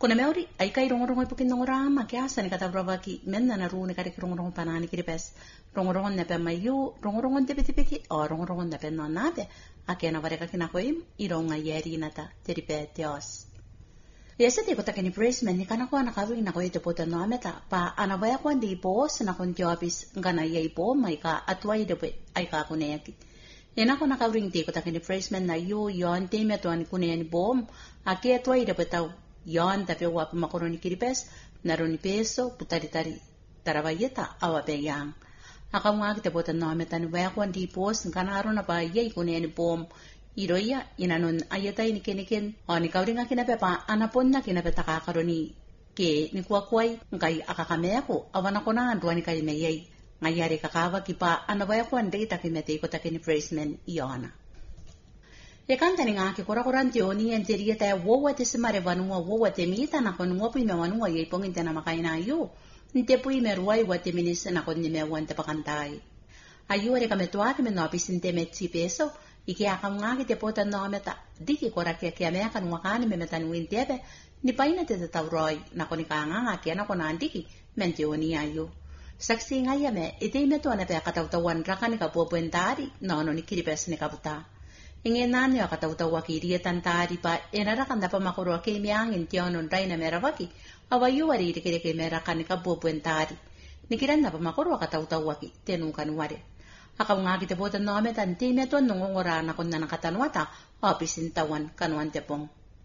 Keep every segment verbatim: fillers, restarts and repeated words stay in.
Kuna meuri ai kai rongorongo ipukin nongorama ke asa ni kata bravaki menna na rune kari rongorongo panani kiripes rongorongo nepe mayu rongorongo tepe tepeki o rongorongo nepe no nave akena vareka kina koim ironga yeri nata teripe teos. Yesa te kota keni praise ni kana ko ana kawi na ko ite pota no ameta pa ana vaya ko ndi boss na kon jobis ngana yei po mai ka atwai de ai ka kuneki. Ena ko na kawi te kota keni praise na yo yon te me to ani kuneni bom ake atwai de tau yon tapi wap makoroni kiripes naroni peso putari-tari taravayeta awa peyang. Akamwa kita bota no ameta ni vaya ko ndi boss ngana arona pa yei kuneni bom iroia inanon ayata ini keniken oni kauringa kinape pa anaponna kinape takakaroni ke ni kuakuai ngai akakameko awana kona anduani kai meyei ngayari kakawa kipa anabaya ko ndei takimete ko takini praisement iona ekanta ni ngaki kora koranti oni enteria ta wowa te semare vanua wowa te mita na kon ngopi me vanua yei ponginte na makaina yu nte pui meruai wa te minisa na kon ni me wante pakantai ayu are kametwa ke me no pisinte metsi peso Iki akamngaki te pota no ameta diki kora kia kia mea kan wakani me metan wintepe ni paina te tauroi na koni kanganga kia na kona andiki menti oni ayu. Saksi ngaya me ite imeto ane pe akatautawan rakani ka puapuentari na ono ni kiripes ni kaputa. Inge nani akatautawa ki rietan tari pa enarakan dapa makuro ke miangin tia onon raina merawaki awayu wari irikirike merakani ka puapuentari. Nikiran dapa makuro akatautawa ki tenukan wari. Akam nga kita bota no ame tan time to nongongora na kun na nakatanwata opisin tawan kanwan tepong.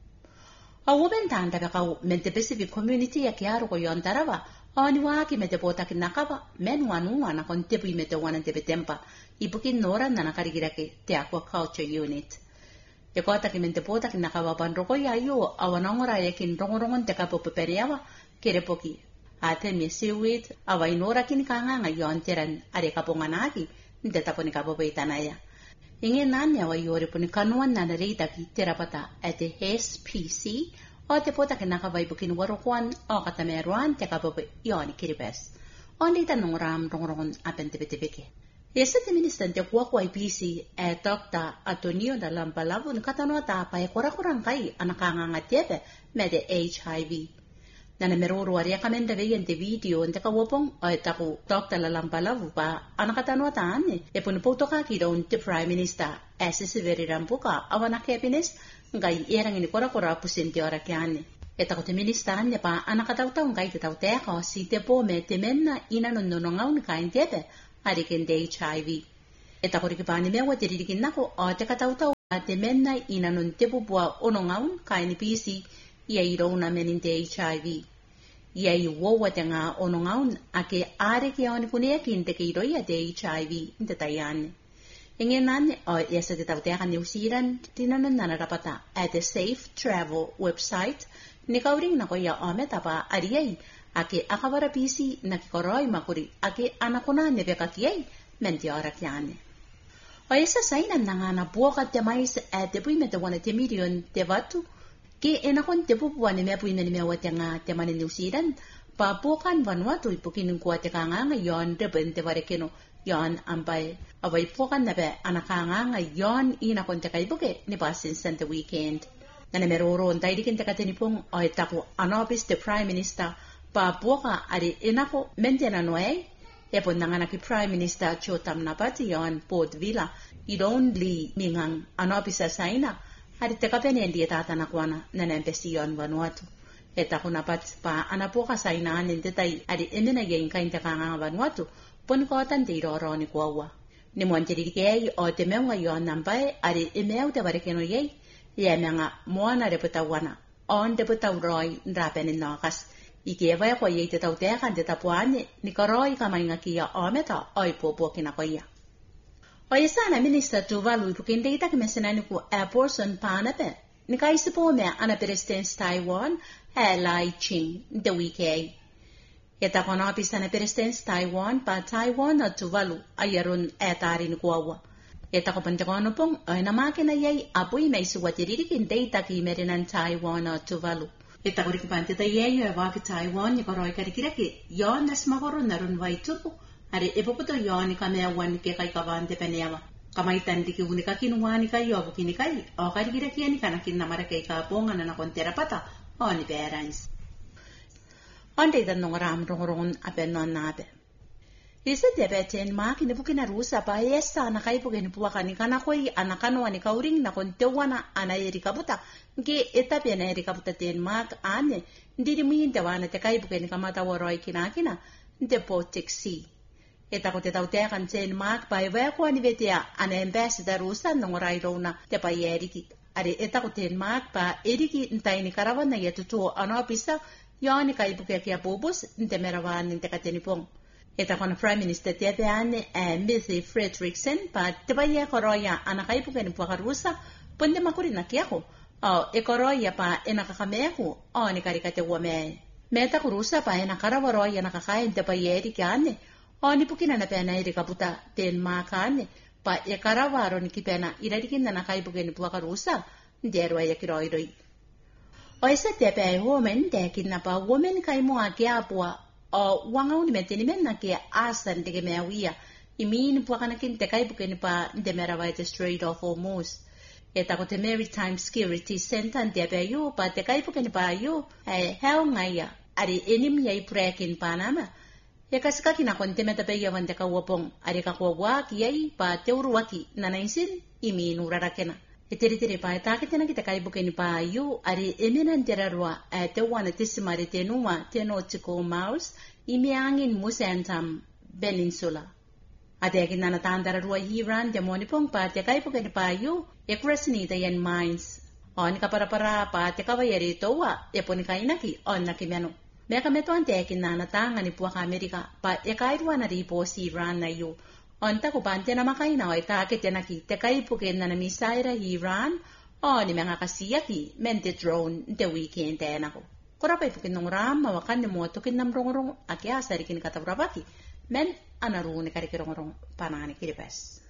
Awoben tan tabe ka mente Pacific community ya kiaro ko yon tarawa oni wa ki mete bota kinakaba men wanu na kon tepu mete wana tepe tempa ibukin nora na nakarigirake te aquaculture unit. E kota ki mente bota kinakaba pan roko ya yo awanongora yakin rongorongon te kapo peperewa kerepoki. Ate mi seaweed awa inora kin kanga nga yon teran are kaponganaki nte tapo ni kapo peitanaya. Inge nani awa yore puni kanuan na nareita ki terapata ate S P C o te pota kinakaba ibukin warokuan o katameruan te kapo pe yoni kiripes. Ondi tanong ram rongorongon apen tepe tepeke. Yesa te ministan te kuwa I P C e Doctor Antonio da Lampalavu ni katanota pa e korakurang kai anakanga nga tepe me de H I V. Na nameroro aria kamenda veien te video nte ka wopong o taku Doctor Lampalavu pa anakatanwa taane e pun potoka ki don te Prime Minister asisi veri rampuka awana cabinet ngai erang ni kora kora pusente ora kiane e taku te minister ne pa anakatauta ngai te taute ka si te po me te menna ina no no ngaun ka intepe ari ken de H I V e taku ri pa ni mewa te ri kin nako o te katauta te menna ina no te bua ono ngaun ka ni P C ia irona meninte H I V. Ia i wowa te ngā ono ngaun a ke are ki aoni punea ki inte ke iroia te H I V inte taiane. Inge nane o esa te tautea New Zealand tinanon nana rapata at the Safe Travel website ni kauring na ko ia ome tapa ariai a ke akawara P C na ki koroi makuri a ke anakona nebeka kiai menti ora kiane. O esa sainan na nga na buoka te mais at te pui me te wana te million te vatu Ke ena kon te pupua ni mea puina ni mea wate ngā te mani New Zealand, pa puakan Vanuatu i pukinung kua te kānganga yon reben te warekeno yon ampai. Awai puakan na pe ana kānganga yon ina kon te kaibuke ni pasin Santa Weekend. Nana mero oro on tairikin te katenipong o e tapu anopis te Prime Minister pa puaka ari enako mentena noei e pon nangana ki Prime Minister Chotam Napati yon Port Vila i don li mingang anopis asaina Hari te kapene ndi e tata na kuana na nempesi yon Vanuatu. E taku na pat pa anapoka sa inaanin te tai ari emena yein kain te kanga Vanuatu poni ko atan te iroro ni kuawa. Ni mwantiri kei o te meunga yon nambae ari emeu te warekeno yei ye menga moana reputa wana on reputa uroi nrapene nokas. Ike ewa e kwa yei te tautekan te tapuane ni karoi kamainga kia ometa oi popo kina koia. O yesana minister Tuvalu ipukinde ita kimesenani ku airportion panape ni kaisipo me ana president Taiwan e Lai Ching de wiki. Eta kona pisana president Taiwan pa Taiwan o Tuvalu ayarun etari ni kuawa. Eta ko pantakono pong ay na makina yay apoy may suwatiririkin data ki merinan Taiwan o Tuvalu. Eta ko rikipante ta yay e waki Taiwan ni koroi karikiraki yon nas makoro narun waitupu. Hari epoputo yoni kamea wan ke kai kavante penewa. Kamai tandi ki unika kinuani kai yobu kini kai. O kari kira kiani kana kin namara kai ka ponga na kontera pata. o ni berans. Ande itan nong ram rongorongon apen non nabe. Isa diabetes mak ni bukina rusa pa yesa na kai bugen puaka ni kana koi anakano ni kauring na kontewana ana eri kabuta nge etape na eri kabuta ten mak ane ndiri muinte wana te kai bugen kamata woroi kina kina nte potexi eta ko te tautea kan ten mak pa ewa ko ni vetea ana ambassador rusa nongorai rona te pa eri ki are eta ko ten mak pa eri ki ntai ni karawana ya tutu ana pisa yani kai bugen kia bobos nte merawan nte kateni pong. Eta kona Prime Minister te ane e Mithi Fredrickson pa te bai e koroia ana kai puken puaka rusa ponde makuri na kiako o e koroia pa e nakakameku o ni karikate uame. Meta kurusa pa e nakaraworoia nakakain te bai e erike ane o ni pukina na pena erika puta ten maka ane pa e karawaro ni kipena irarikinda na kai puken puaka rusa ndero e kiroiroi. O isa te pe e women te kinna pa women kai mua kia pua o wanga uni meteni menna ke asan de me awia imin puakana kin te kai buken pa de merawai the Strait of Hormuz eta ko te Maritime Security Center de pe yo pa te kai buken pa yo e hel ngaya ari enim yai prekin Panama e kasika kina kon te meta pe yo vante ka wopong ari ka ko wa ki yai pa te uruaki nanaisin imin urarakena e tere tere pa ta ke tena ki te kai buken pa yo ari eminan terarwa e te wana tisimari te numa te nautical miles imiangin Musantam Peninsula. Ate kin nana tandara rua hiran te monipong pa te kai buken pa yo e kresni te yen mines. On ka para para pa te kawayeri towa e poni kainaki on na kimeno. Meka meto ante kin nana tanga ni puaka Amerika pa e kai ruana ripo si ran na yo. On ta ko pante na makaina o ita ke tenaki te kai buken na misaira hiran o ni mga kasiyaki mente drone te weekend te nako. Kora pa ipukin nung ram mawakan ni mo tukin nam rong rong akia sarikin katabrabaki men anaru ni karikirong rong panani kiripes.